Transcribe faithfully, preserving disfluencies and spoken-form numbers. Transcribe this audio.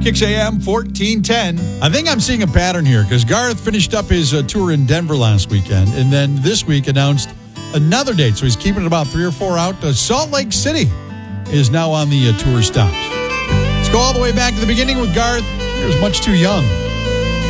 Kicks A M fourteen ten. I think I'm seeing a pattern here because Garth finished up his uh, tour in Denver last weekend and then this week announced another date. So he's keeping it about three or four out. Uh, Salt Lake City is now on the uh, tour stops. Let's go all the way back to the beginning with Garth. He was much too young.